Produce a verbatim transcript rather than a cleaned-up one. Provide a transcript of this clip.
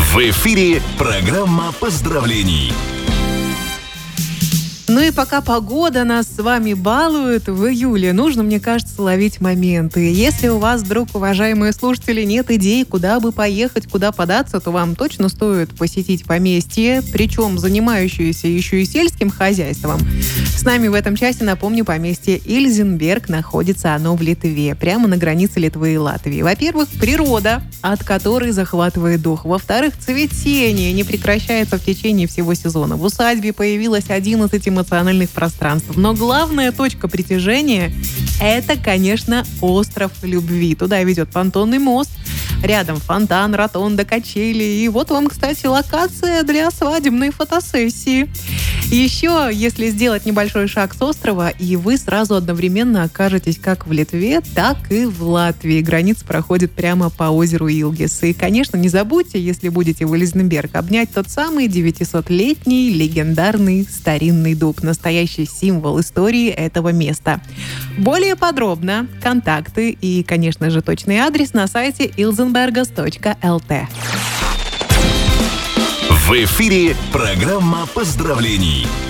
В эфире программа поздравлений. Ну и пока погода нас с вами балует в июле, нужно, мне кажется, ловить моменты. Если у вас, вдруг, уважаемые слушатели, нет идей, куда бы поехать, куда податься, то вам точно стоит посетить поместье, причем занимающееся еще и сельским хозяйством. С нами в этом часе, напомню, поместье Ильзенберг. Находится оно в Литве, прямо на границе Литвы и Латвии. Во-первых, природа, от которой захватывает дух. Во-вторых, цветение не прекращается в течение всего сезона. В усадьбе появилось одиннадцать эмоциональных пространств. Но главная точка притяжения – это, конечно, остров любви. Туда ведет понтонный мост, рядом фонтан, ротонда, качели. И вот вам, кстати, локация для свадебной фотосессии. Еще, если сделать небольшой шаг с острова, и вы сразу одновременно окажетесь как в Литве, так и в Латвии. Граница проходит прямо по озеру Илгис. И, конечно, не забудьте, если будете в Ильзенберг, обнять тот самый девятисотлетний легендарный старинный дуб. Настоящий символ истории этого места. Более подробно контакты и, конечно же, точный адрес на сайте илзенбергас точка эл ти. В эфире программа поздравлений.